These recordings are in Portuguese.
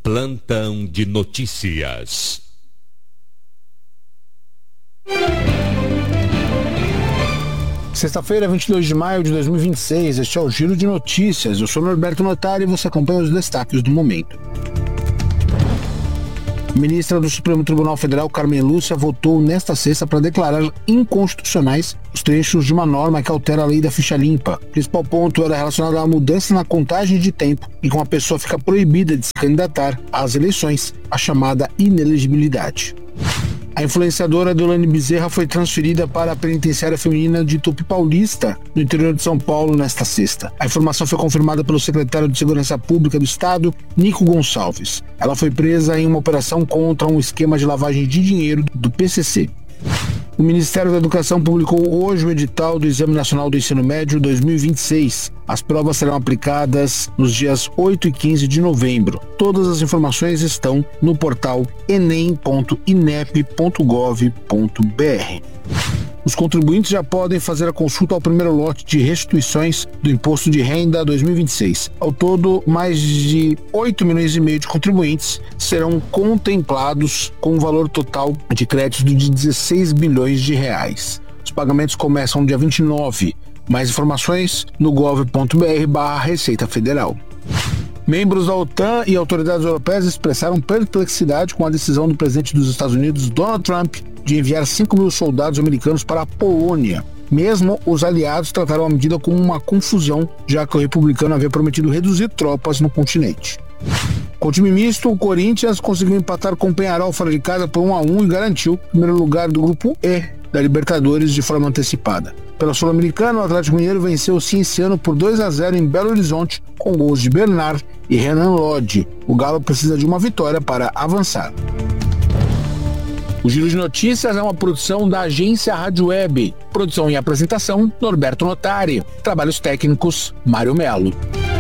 Plantão de notícias. Sexta-feira, 22 de maio de 2026, este é o Giro de Notícias. Eu sou Norberto Notari e você acompanha os destaques do momento. Ministra do Supremo Tribunal Federal, Carmen Lúcia, votou nesta sexta para declarar inconstitucionais os trechos de uma norma que altera a lei da ficha limpa. O principal ponto era relacionado à mudança na contagem de tempo em que uma pessoa fica proibida de se candidatar às eleições, a chamada inelegibilidade. A influenciadora Deolane Bezerra foi transferida para a penitenciária feminina de Tupi Paulista, no interior de São Paulo, nesta sexta. A informação foi confirmada pelo secretário de Segurança Pública do Estado, Nico Gonçalves. Ela foi presa em uma operação contra um esquema de lavagem de dinheiro do PCC. O Ministério da Educação publicou hoje o edital do Exame Nacional do Ensino Médio 2026. As provas serão aplicadas nos dias 8 e 15 de novembro. Todas as informações estão no portal enem.inep.gov.br. Os contribuintes já podem fazer a consulta ao primeiro lote de restituições do Imposto de Renda 2026. Ao todo, mais de 8,5 milhões de contribuintes serão contemplados com um valor total de crédito de 16 bilhões de reais. Os pagamentos começam no dia 29. Mais informações no gov.br/Receita Federal. Membros da OTAN e autoridades europeias expressaram perplexidade com a decisão do presidente dos Estados Unidos, Donald Trump, de enviar 5.000 soldados americanos para a Polônia. Mesmo os aliados trataram a medida como uma confusão, já que o republicano havia prometido reduzir tropas no continente. Com o time misto, o Corinthians conseguiu empatar com o Peñarol fora de casa por 1-1 e garantiu o primeiro lugar do grupo E da Libertadores de forma antecipada. Pela Sul-Americana, o Atlético Mineiro venceu o Cienciano por 2-0 em Belo Horizonte, com gols de Bernard e Renan Lodge. O Galo precisa de uma vitória para avançar. O Giro de Notícias é uma produção da agência Rádio Web. Produção e apresentação, Norberto Notari. Trabalhos técnicos, Mário Melo.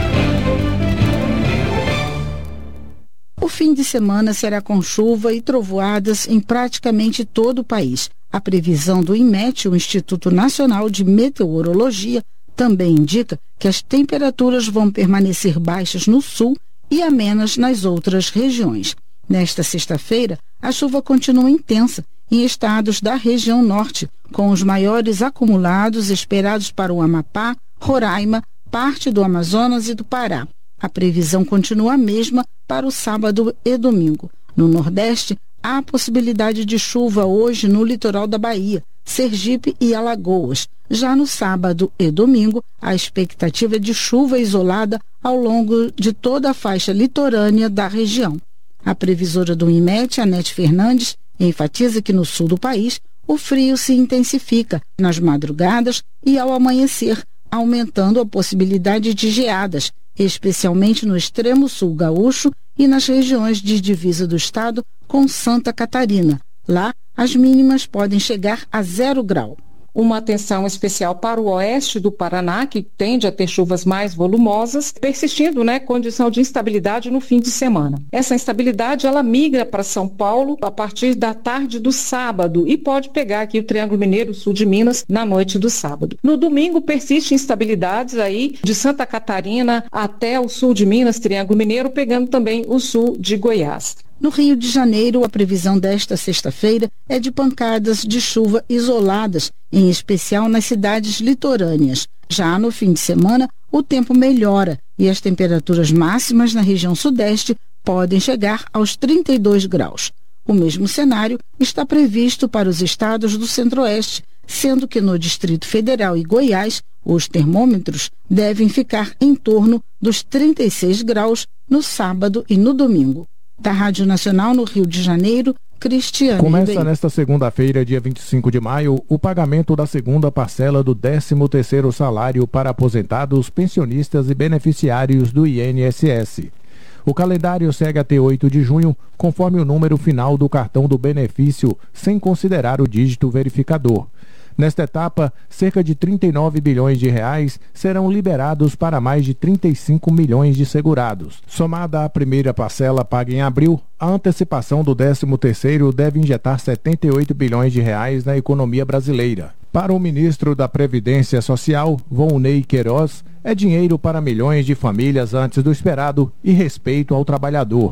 O fim de semana será com chuva e trovoadas em praticamente todo o país. A previsão do INMET, o Instituto Nacional de Meteorologia, também indica que as temperaturas vão permanecer baixas no sul e amenas nas outras regiões. Nesta sexta-feira, a chuva continua intensa em estados da região norte, com os maiores acumulados esperados para o Amapá, Roraima, parte do Amazonas e do Pará. A previsão continua a mesma para o sábado e domingo. No Nordeste, há possibilidade de chuva hoje no litoral da Bahia, Sergipe e Alagoas. Já no sábado e domingo, a expectativa é de chuva isolada ao longo de toda a faixa litorânea da região. A previsora do INMET, Anete Fernandes, enfatiza que no sul do país o frio se intensifica nas madrugadas e ao amanhecer, aumentando a possibilidade de geadas, especialmente no extremo sul gaúcho e nas regiões de divisa do estado com Santa Catarina. Lá, as mínimas podem chegar a 0 grau. Uma atenção especial para o oeste do Paraná, que tende a ter chuvas mais volumosas, persistindo, condição de instabilidade no fim de semana. Essa instabilidade, ela migra para São Paulo a partir da tarde do sábado e pode pegar aqui o Triângulo Mineiro, sul de Minas, na noite do sábado. No domingo, persiste instabilidades aí de Santa Catarina até o sul de Minas, Triângulo Mineiro, pegando também o sul de Goiás. No Rio de Janeiro, a previsão desta sexta-feira é de pancadas de chuva isoladas, em especial nas cidades litorâneas. Já no fim de semana, o tempo melhora e as temperaturas máximas na região sudeste podem chegar aos 32 graus. O mesmo cenário está previsto para os estados do centro-oeste, sendo que no Distrito Federal e Goiás, os termômetros devem ficar em torno dos 36 graus no sábado e no domingo. Da Rádio Nacional no Rio de Janeiro, Cristiane Começa Ribeiro. Nesta segunda-feira, dia 25 de maio, o pagamento da segunda parcela do 13º salário para aposentados, pensionistas e beneficiários do INSS. O calendário segue até 8 de junho, conforme o número final do cartão do benefício, sem considerar o dígito verificador. Nesta etapa, cerca de 39 bilhões de reais serão liberados para mais de 35 milhões de segurados. Somada à primeira parcela paga em abril, a antecipação do 13º deve injetar 78 bilhões de reais na economia brasileira. Para o ministro da Previdência Social, Volney Queiroz, é dinheiro para milhões de famílias antes do esperado e respeito ao trabalhador.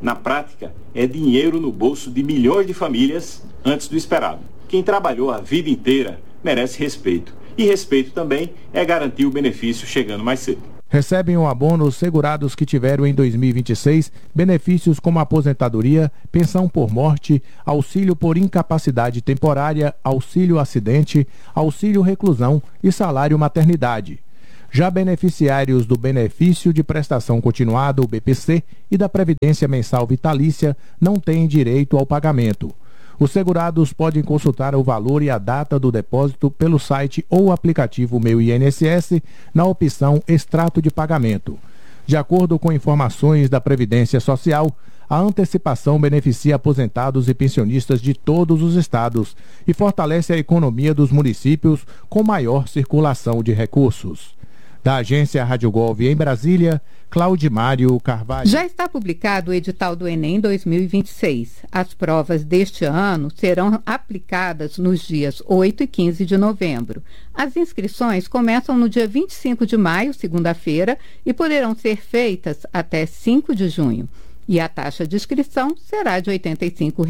Na prática, é dinheiro no bolso de milhões de famílias antes do esperado. Quem trabalhou a vida inteira merece respeito. E respeito também é garantir o benefício chegando mais cedo. Recebem o abono os segurados que tiveram em 2026 benefícios como aposentadoria, pensão por morte, auxílio por incapacidade temporária, auxílio acidente, auxílio reclusão e salário maternidade. Já beneficiários do benefício de prestação continuada, o BPC, e da Previdência Mensal Vitalícia não têm direito ao pagamento. Os segurados podem consultar o valor e a data do depósito pelo site ou aplicativo Meu INSS na opção Extrato de Pagamento. De acordo com informações da Previdência Social, a antecipação beneficia aposentados e pensionistas de todos os estados e fortalece a economia dos municípios com maior circulação de recursos. Da agência Rádio Golf em Brasília, Claudimário Carvalho. Já está publicado o edital do Enem 2026. As provas deste ano serão aplicadas nos dias 8 e 15 de novembro. As inscrições começam no dia 25 de maio, segunda-feira, e poderão ser feitas até 5 de junho. E a taxa de inscrição será de R$ 85.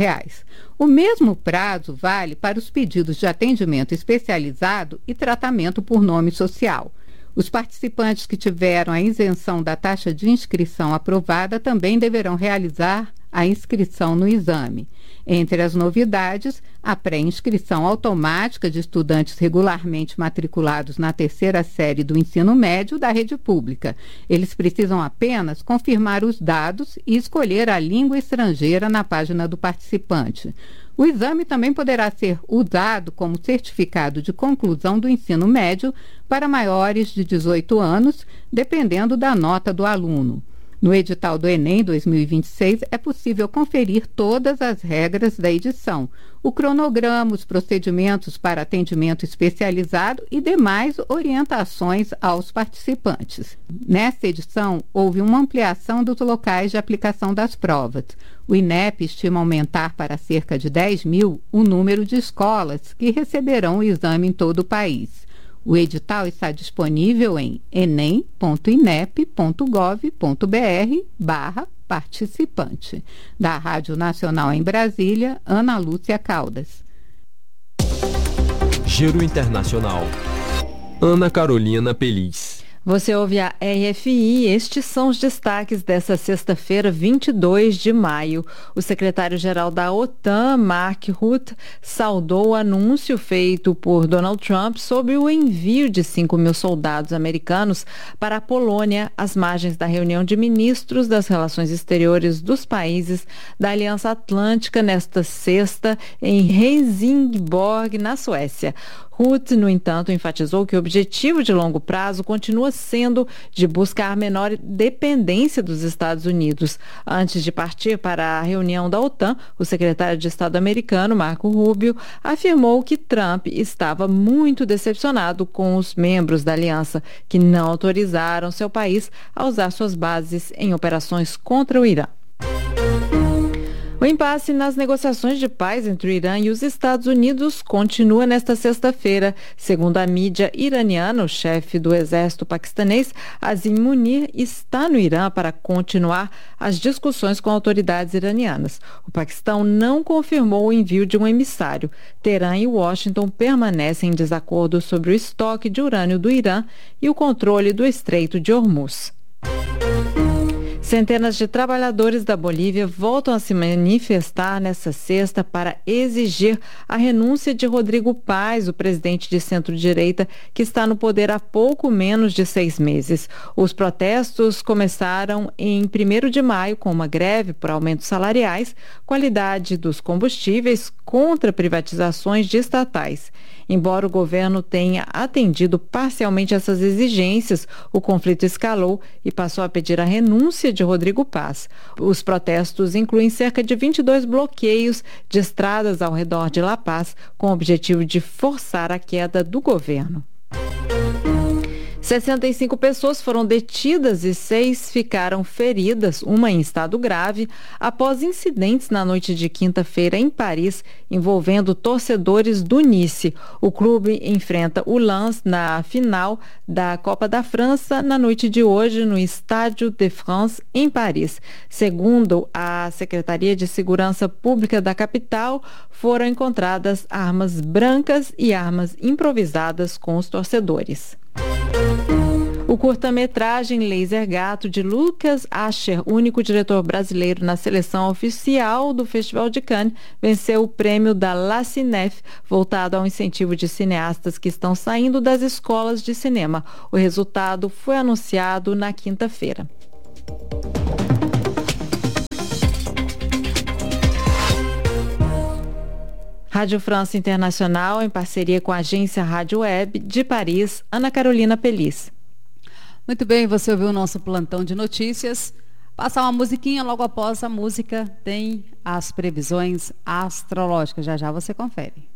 O mesmo prazo vale para os pedidos de atendimento especializado e tratamento por nome social. Os participantes que tiveram a isenção da taxa de inscrição aprovada também deverão realizar a inscrição no exame. Entre as novidades, a pré-inscrição automática de estudantes regularmente matriculados na terceira série do ensino médio da rede pública. Eles precisam apenas confirmar os dados e escolher a língua estrangeira na página do participante. O exame também poderá ser usado como certificado de conclusão do ensino médio para maiores de 18 anos, dependendo da nota do aluno. No edital do Enem 2026 é possível conferir todas as regras da edição, o cronograma, os procedimentos para atendimento especializado e demais orientações aos participantes. Nesta edição, houve uma ampliação dos locais de aplicação das provas. O INEP estima aumentar para cerca de 10 mil o número de escolas que receberão o exame em todo o país. O edital está disponível em enem.inep.gov.br/participante. Da Rádio Nacional em Brasília, Ana Lúcia Caldas. Giro Internacional. Ana Carolina Peliz. Você ouve a RFI, estes são os destaques dessa sexta-feira, 22 de maio. O secretário-geral da OTAN, Mark Rutte, saudou o anúncio feito por Donald Trump sobre o envio de 5.000 soldados americanos para a Polônia, às margens da reunião de ministros das relações exteriores dos países da Aliança Atlântica nesta sexta em Helsingborg, na Suécia. Rutte, no entanto, enfatizou que o objetivo de longo prazo continua sendo de buscar menor dependência dos Estados Unidos. Antes de partir para a reunião da OTAN, o secretário de Estado americano, Marco Rubio, afirmou que Trump estava muito decepcionado com os membros da aliança, que não autorizaram seu país a usar suas bases em operações contra o Irã. O impasse nas negociações de paz entre o Irã e os Estados Unidos continua nesta sexta-feira. Segundo a mídia iraniana, o chefe do exército paquistanês, Azim Munir, está no Irã para continuar as discussões com autoridades iranianas. O Paquistão não confirmou o envio de um emissário. Teherã e Washington permanecem em desacordo sobre o estoque de urânio do Irã e o controle do Estreito de Hormuz. Centenas de trabalhadores da Bolívia voltam a se manifestar nesta sexta para exigir a renúncia de Rodrigo Paz, o presidente de centro-direita, que está no poder há pouco menos de 6 meses. Os protestos começaram em 1º de maio com uma greve por aumentos salariais, qualidade dos combustíveis, contra privatizações de estatais. Embora o governo tenha atendido parcialmente essas exigências, o conflito escalou e passou a pedir a renúncia de Rodrigo Paz. Os protestos incluem cerca de 22 bloqueios de estradas ao redor de La Paz, com o objetivo de forçar a queda do governo. 65 pessoas foram detidas e 6 ficaram feridas, uma em estado grave, após incidentes na noite de quinta-feira em Paris, envolvendo torcedores do Nice. O clube enfrenta o Lens na final da Copa da França na noite de hoje no Estádio de France, em Paris. Segundo a Secretaria de Segurança Pública da capital, foram encontradas armas brancas e armas improvisadas com os torcedores. O curta-metragem Laser Gato, de Lucas Ascher, único diretor brasileiro na seleção oficial do Festival de Cannes, venceu o prêmio da La Cinef, voltado ao incentivo de cineastas que estão saindo das escolas de cinema. O resultado foi anunciado na quinta-feira. Rádio França Internacional, em parceria com a agência Rádio Web de Paris, Ana Carolina Pelis. Muito bem, você ouviu o nosso plantão de notícias. Passar uma musiquinha, logo após a música tem as previsões astrológicas. Já já você confere.